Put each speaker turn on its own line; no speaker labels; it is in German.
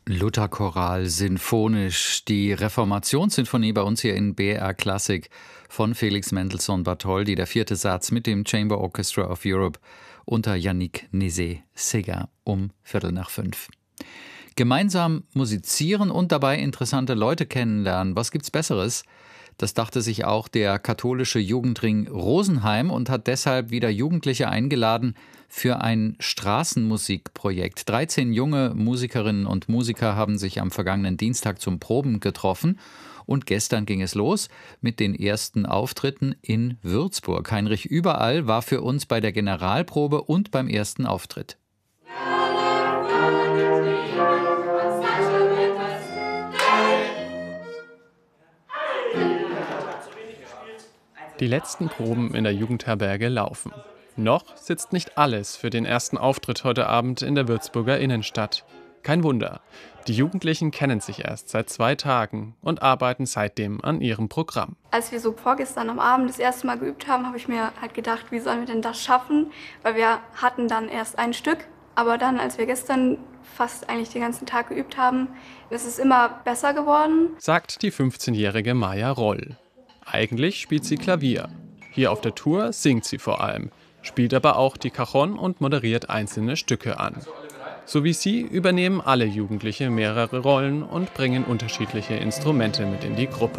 Lutherchoral, sinfonisch, die Reformationssinfonie bei uns hier in BR Klassik von Felix Mendelssohn Bartholdy, der 4. Satz mit dem Chamber Orchestra of Europe unter Yannick Nézet-Séguin um 4:45. Gemeinsam musizieren und dabei interessante Leute kennenlernen, was gibt's Besseres? Das dachte sich auch der katholische Jugendring Rosenheim und hat deshalb wieder Jugendliche eingeladen für ein Straßenmusikprojekt. 13 junge Musikerinnen und Musiker haben sich am vergangenen Dienstag zum Proben getroffen. Und gestern ging es los mit den ersten Auftritten in Würzburg. Heinrich Überall war für uns bei der Generalprobe und beim ersten Auftritt.
Die letzten Proben in der Jugendherberge laufen. Noch sitzt nicht alles für den ersten Auftritt heute Abend in der Würzburger Innenstadt. Kein Wunder, die Jugendlichen kennen sich erst seit 2 Tagen und arbeiten seitdem an ihrem Programm.
Als wir so vorgestern am Abend das erste Mal geübt haben, habe ich mir halt gedacht, wie sollen wir denn das schaffen? Weil wir hatten dann erst ein Stück, aber dann, als wir gestern fast eigentlich den ganzen Tag geübt haben, ist es immer besser geworden.
Sagt die 15-jährige Maja Roll. Eigentlich spielt sie Klavier. Hier auf der Tour singt sie vor allem, spielt aber auch die Cajon und moderiert einzelne Stücke an. So wie sie übernehmen alle Jugendliche mehrere Rollen und bringen unterschiedliche Instrumente mit in die Gruppe.